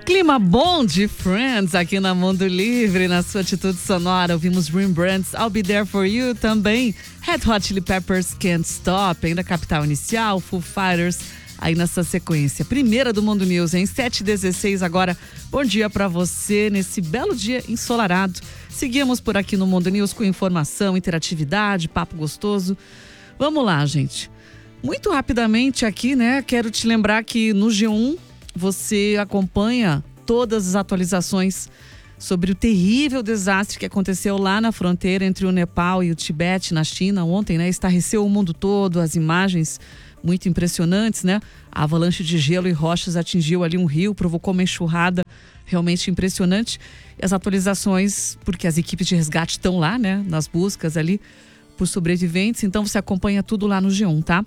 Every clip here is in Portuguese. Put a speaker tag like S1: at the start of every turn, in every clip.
S1: Clima bom de Friends aqui na Mundo Livre, na sua atitude sonora. Ouvimos Rembrandt's I'll Be There For You também. Red Hot Chili Peppers Can't Stop, ainda Capital Inicial, Foo Fighters, aí nessa sequência. Primeira do Mundo News, em 7h16 agora. Bom dia pra você nesse belo dia ensolarado. Seguimos por aqui no Mundo News com informação, interatividade, papo gostoso. Vamos lá, gente. Muito rapidamente aqui, né? Quero te lembrar que no G1 você acompanha todas as atualizações sobre o terrível desastre que aconteceu lá na fronteira entre o Nepal e o Tibete, na China, ontem, né? Estarreceu o mundo todo, as imagens muito impressionantes, né? A avalanche de gelo e rochas atingiu ali um rio, provocou uma enxurrada realmente impressionante. E as atualizações, porque as equipes de resgate estão lá, né? Nas buscas ali por sobreviventes, então você acompanha tudo lá no G1, tá?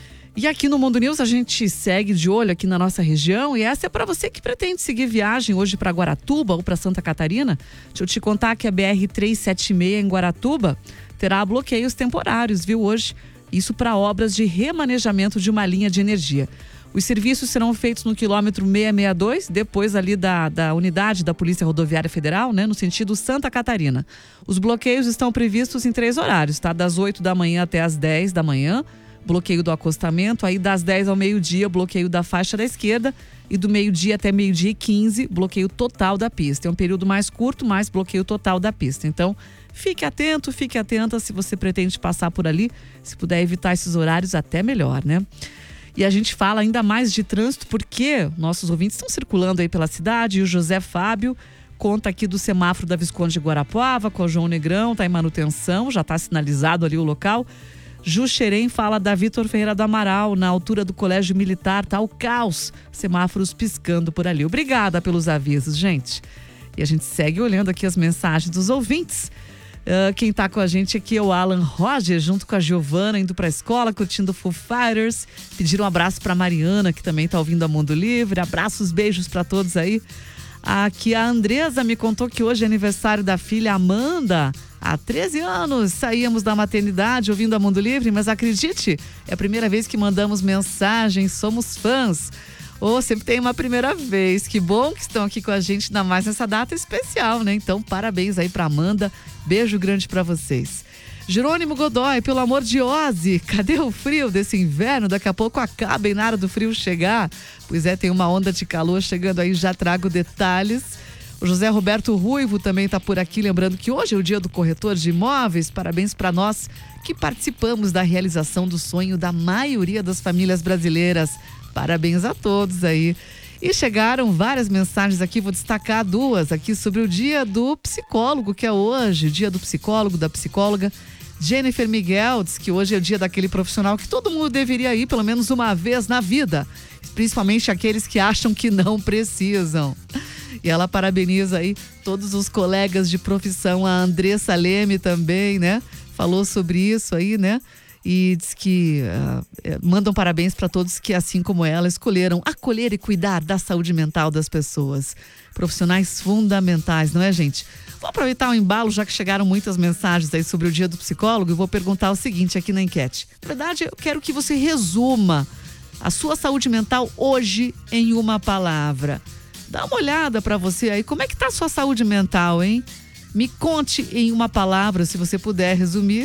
S1: E aqui no Mundo News a gente segue de olho aqui na nossa região, e essa é para você que pretende seguir viagem hoje para Guaratuba ou para Santa Catarina. Deixa eu te contar que a BR-376 em Guaratuba terá bloqueios temporários, viu, hoje. Isso para obras de remanejamento de uma linha de energia. Os serviços serão feitos no quilômetro 662, depois ali da unidade da Polícia Rodoviária Federal, né, no sentido Santa Catarina. Os bloqueios estão previstos em 3 horários, tá? Das 8 da manhã até as 10 da manhã. Bloqueio do acostamento, aí das 10 ao meio-dia, bloqueio da faixa da esquerda, e do meio-dia até meio-dia e 15, bloqueio total da pista. É um período mais curto, mas bloqueio total da pista. Então, fique atento, fique atenta se você pretende passar por ali. Se puder evitar esses horários, até melhor, né? E a gente fala ainda mais de trânsito porque nossos ouvintes estão circulando aí pela cidade, e o José Fábio conta aqui do semáforo da Visconde de Guarapuava com o João Negrão, está em manutenção, já está sinalizado ali o local. Juxerém fala da Vitor Ferreira do Amaral, na altura do Colégio Militar, tá o caos, semáforos piscando por ali. Obrigada pelos avisos, gente. E a gente segue olhando aqui as mensagens dos ouvintes. Quem tá com a gente aqui é o Alan Roger, junto com a Giovana, indo pra escola, curtindo Foo Fighters. Pediram um abraço pra Mariana, que também tá ouvindo a Mundo Livre. Abraços, beijos pra todos aí. Aqui a Andresa me contou que hoje é aniversário da filha Amanda. Há 13 anos saíamos da maternidade ouvindo a Mundo Livre, mas acredite, é a primeira vez que mandamos mensagem, somos fãs. Sempre tem uma primeira vez. Que bom que estão aqui com a gente, ainda mais nessa data especial, né? Então, parabéns aí pra Amanda. Beijo grande pra vocês. Jerônimo Godoy, pelo amor de Ozzy, cadê o frio desse inverno? Daqui a pouco acaba e na hora do frio chegar. Pois é, tem uma onda de calor chegando aí, já trago detalhes. O José Roberto Ruivo também está por aqui, lembrando que hoje é o dia do corretor de imóveis. Parabéns para nós que participamos da realização do sonho da maioria das famílias brasileiras. Parabéns a todos aí. E chegaram várias mensagens aqui, vou destacar 2 aqui sobre o dia do psicólogo, que é hoje, o dia do psicólogo, da psicóloga. Jennifer Miguel diz que hoje é o dia daquele profissional que todo mundo deveria ir pelo menos uma vez na vida, principalmente aqueles que acham que não precisam. E ela parabeniza aí todos os colegas de profissão, a Andressa Leme também, né? Falou sobre isso aí, né? E diz que mandam parabéns para todos que, assim como ela, escolheram acolher e cuidar da saúde mental das pessoas. Profissionais fundamentais, não é, gente? Vou aproveitar o embalo, já que chegaram muitas mensagens aí sobre o dia do psicólogo, e vou perguntar o seguinte aqui na enquete. Na verdade, eu quero que você resuma a sua saúde mental hoje em uma palavra. Dá uma olhada para você aí, como é que tá a sua saúde mental, hein? Me conte em uma palavra, se você puder resumir.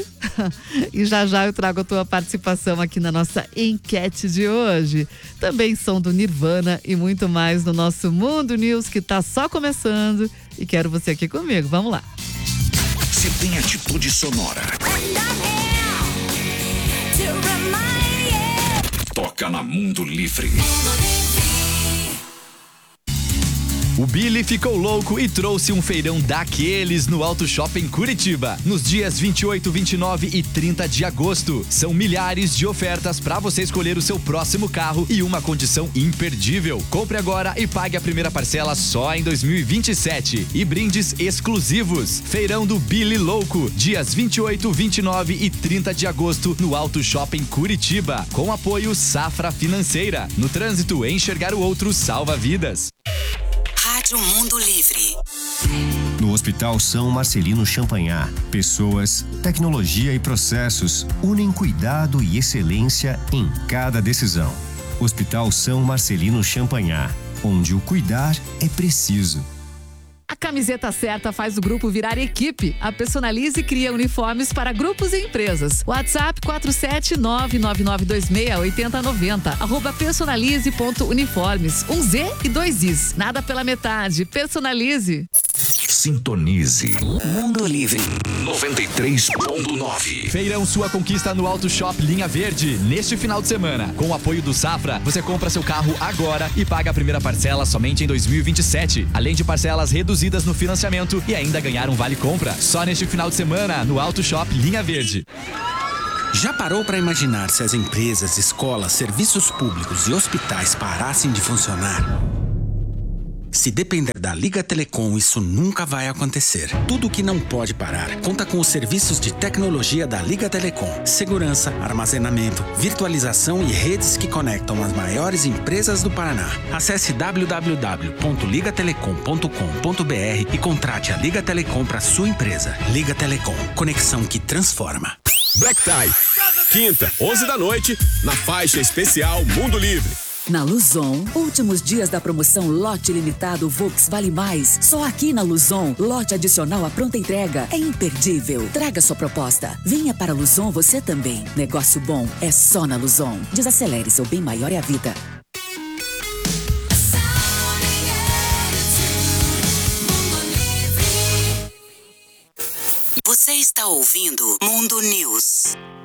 S1: E já eu trago a tua participação aqui na nossa enquete de hoje. Também som do Nirvana e muito mais no nosso Mundo News, que tá só começando. E quero você aqui comigo, vamos lá.
S2: Se tem atitude sonora, toca na Mundo Livre.
S3: O Billy ficou louco e trouxe um feirão daqueles no Auto Shopping Curitiba, nos dias 28, 29 e 30 de agosto. São milhares de ofertas para você escolher o seu próximo carro e uma condição imperdível. Compre agora e pague a primeira parcela só em 2027. E brindes exclusivos. Feirão do Billy Louco, dias 28, 29 e 30 de agosto no Auto Shopping Curitiba, com apoio Safra Financeira. No trânsito, enxergar o outro salva vidas.
S4: Rádio Mundo Livre.
S5: No Hospital São Marcelino Champagnat, pessoas, tecnologia e processos unem cuidado e excelência em cada decisão. Hospital São Marcelino Champagnat, onde o cuidar é preciso.
S1: A camiseta certa faz o grupo virar equipe. A Personalize cria uniformes para grupos e empresas. WhatsApp 47999268090. @personalize.uniformes. Um Z e 2 Is. Nada pela metade. Personalize.
S2: Sintonize.
S4: Mundo Livre.
S2: 93.9.
S3: Feirão Sua Conquista no Auto Shop Linha Verde, neste final de semana. Com o apoio do Safra, você compra seu carro agora e paga a primeira parcela somente em 2027. Além de parcelas reduzidas no financiamento e ainda ganhar um vale-compra. Só neste final de semana, no Auto Shop Linha Verde.
S6: Já parou para imaginar se as empresas, escolas, serviços públicos e hospitais parassem de funcionar? Se depender da Liga Telecom, isso nunca vai acontecer. Tudo que não pode parar conta com os serviços de tecnologia da Liga Telecom. Segurança, armazenamento, virtualização e redes que conectam as maiores empresas do Paraná. Acesse www.ligatelecom.com.br e contrate a Liga Telecom para sua empresa. Liga Telecom, conexão que transforma.
S7: Black Tie, quinta, 11 da noite, na faixa especial Mundo Livre.
S8: Na Luzon, últimos dias da promoção Lote Limitado Volks Vale Mais. Só aqui na Luzon, lote adicional à pronta entrega. É imperdível. Traga sua proposta. Venha para a Luzon você também. Negócio bom é só na Luzon. Desacelere, seu bem maior é a vida.
S4: Você está ouvindo Mundo News.